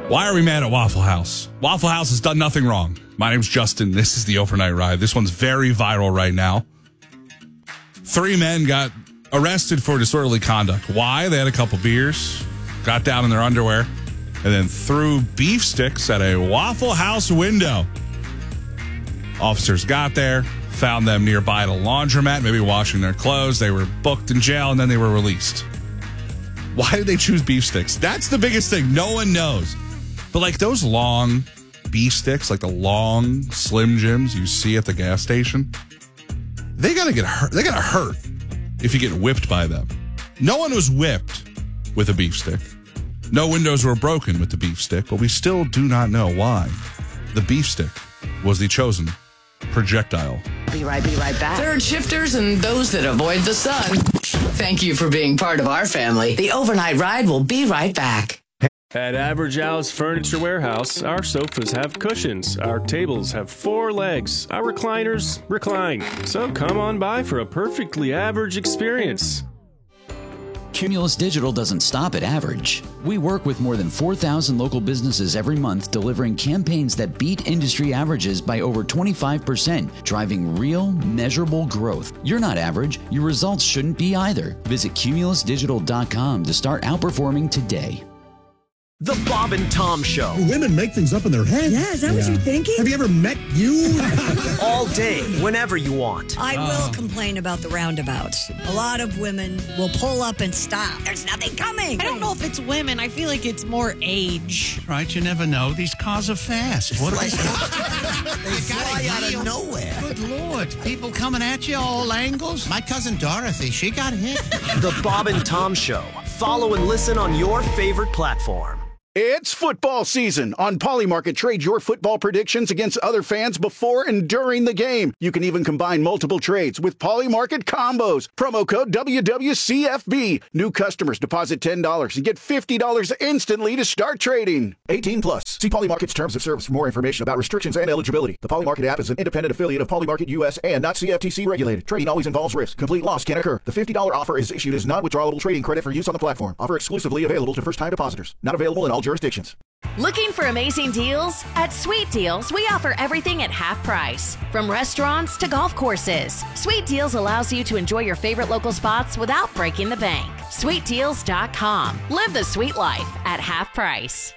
Why are we mad at Waffle House? Waffle House has done nothing wrong. My name's Justin. This is the Overnight Ride. This one's very viral right now. 3 men got arrested for disorderly conduct. Why? They had a couple beers, got down in their underwear, and then threw beef sticks at a Waffle House window. Officers got there, found them nearby at a laundromat, maybe washing their clothes. They were booked in jail, and then they were released. Why did they choose beef sticks? That's the biggest thing. No one knows. But like those long beef sticks, like the long Slim Jims you see at the gas station, they gotta get hurt. They gotta hurt if you get whipped by them. No one was whipped with a beef stick. No windows were broken with the beef stick, but we still do not know why the beef stick was the chosen projectile. Be right back. Third shifters and those that avoid the sun. Thank you for being part of our family. The Overnight Ride will be right back. At Average Al's Furniture Warehouse, our sofas have cushions, our tables have 4 legs, our recliners recline. So come on by for a perfectly average experience. Cumulus Digital doesn't stop at average. We work with more than 4,000 local businesses every month, delivering campaigns that beat industry averages by over 25%, driving real, measurable growth. You're not average. Your results shouldn't be either. Visit cumulusdigital.com to start outperforming today. The Bob and Tom Show. Women make things up in their head. Yeah, is that what you're thinking? Have you ever met you? All day, whenever you want. I will complain about the roundabouts. A lot of women will pull up and stop. There's nothing coming. I don't know if it's women. I feel like it's more age. Right, you never know. These cars are fast. What They fly out of nowhere. Good Lord. People coming at you all angles. My cousin Dorothy, she got hit. The Bob and Tom Show. Follow and listen on your favorite platform. It's football season. On Polymarket, trade your football predictions against other fans before and during the game. You can even combine multiple trades with Polymarket combos. Promo code WWCFB. New customers deposit $10 and get $50 instantly to start trading. 18 plus. See Polymarket's terms of service for more information about restrictions and eligibility. The Polymarket app is an independent affiliate of Polymarket US and not CFTC regulated. Trading always involves risk. Complete loss can occur. The $50 offer is issued as non-withdrawable trading credit for use on the platform. Offer exclusively available to first-time depositors. Not available in all jurisdictions. Looking for amazing deals? At Sweet Deals, we offer everything at half price. From restaurants to golf courses. Sweet Deals allows you to enjoy your favorite local spots without breaking the bank. SweetDeals.com. Live the sweet life at half price.